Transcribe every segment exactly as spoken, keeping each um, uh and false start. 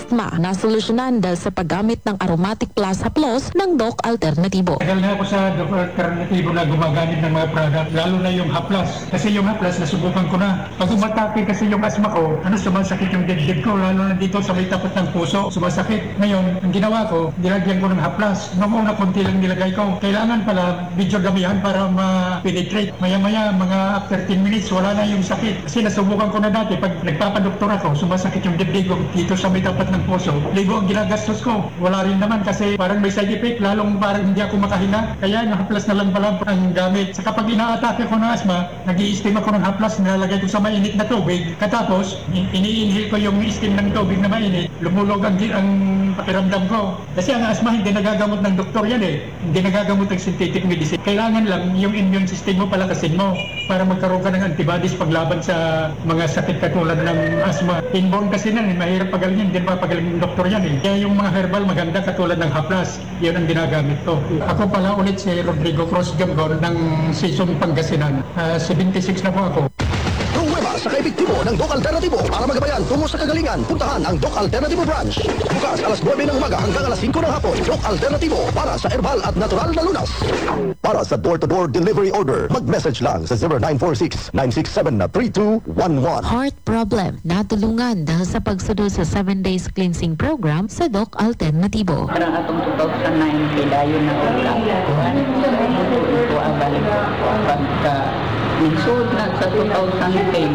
asthma na solusyonan dahil sa paggamit ng Aromatic Plus Haplos ng Doc Alternativo. Tagal na ako sa Doc Alternativo na gumagamit ng mga product, lalo na yung Haplas. Kasi yung Haplas, nasubukan ko na. Pag umatake kasi yung asthma ko, ano, sumasakit yung dibdib ko, lalo na dito sa may tapat ng puso, sumasakit. Ngayon, ang ginawa ko, nilagyan ko ng Haplas. Noong una, konti lang nilagay ko. Kailangan pala, medyo damihan para ma-penetrate. Maya-maya, mga after ten minutes, wala na yung sakit. Kasi nasubukan ko na dati, pag nagpapadoktor ako, sumasakit yung dibdib ko dito sa may tapat ng puso. Libo ang ginagastos ko. Wala rin naman kasi parang may side effect, lalong parang hindi ako makahinga. Kaya yung Haplas na lang pala ang gamit. Sa kapag ina-atake ko ng asthma, nag-i-steam ako ng Haplas, nilalagay ko sa mainit na tubig. Katapos, ini-inhale ko yung steam ng tubig na mainit. Lumulog ang, ang pakiramdam ko. Kasi ang asthma hindi nagagamot ng doktor yan eh. Hindi nagagamot ng synthetic medicine. Kailangan lang yung immune system mo palakasin mo para magkaroon ka ng antibodies paglaban sa mga sakit katulad ng asthma. Inborn kasi na eh, mahirap pagaling yan, hindi mapapagaling ng doktor yan eh. Kaya yung mga herbal maganda katulad ng Haplas, yun ang ginagamit ko. Ako pala ulit si Rodrigo Cruz Gamgon ng Season Pangasinan. Uh, seventy-six na po ako. Pruweba sa kaepektibo ng Doc Alternativo para magabayan tungo sa kagalingan. Puntahan ang Doc Alternativo Branch. Bukas alas nuwebe ng umaga hanggang alas singko ng hapon. Doc Alternativo para sa herbal at natural na lunas. Para sa door-to-door delivery order, mag-message lang sa zero nine four six, nine six seven, three two one one. Heart problem, natulungan dahil sa pagsunod sa seven days cleansing program sa Doc Alternativo. Parang atong two thousand nine, kailayo na ako lang. Ito ang balik pagka ninsod na sa two thousand ten,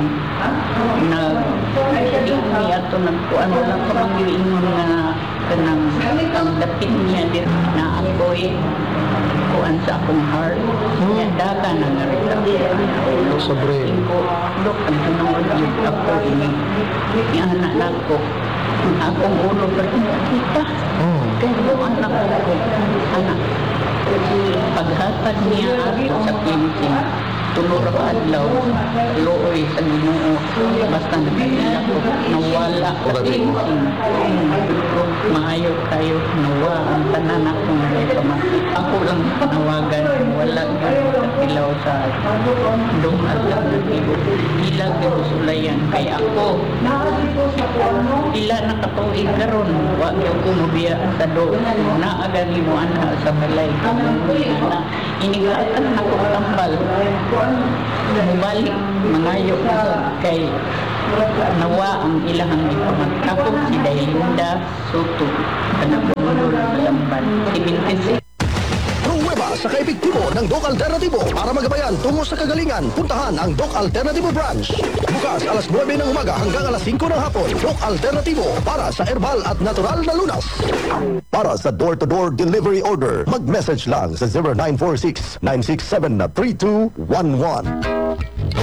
nag-iingi ato nagkuhan mo lang kamang-iingon na kanang ang dapit niya din na ako'y kuhan sa akong heart. Kaya daga na nga rin ako. Sobre. Dok, ang tunong yung ako ini. Yung anak na ko. Ang akong ulo pa rin nakita. Kaya yung anak ko, anak. Paghatag niya ato sa cleansing, tulor ako adlaw, looy sa Ginoo, basta nagpapila ko, nawala sa cleansing. Maayo kayo, nawa ang tanan ako na ipamati. Ako lang panawagan, wala yung kapilaw sa Doc Alternativo. Ilag yung sulayan, kaya ako, ila nakatuig karon, wag yung kumubiya sa Doc. Naagani mo ana sa balay, na inigatan na ko tambal. Mubalik, mangayo na kay nawa ang ilahang ipamagkapog si Dailinda Soto, kanapulong Malamban, seventy-six. Pruweba sa kaepektibo ng Doc Alternativo para magabayan tungo sa kagalingan. Puntahan ang Doc Alternativo Branch. Bukas alas nuwebe ng umaga hanggang alas singko ng hapon. Doc Alternativo para sa herbal at natural na lunas. Para sa door-to-door delivery order, mag-message lang sa zero nine four six, nine six seven, three two one one.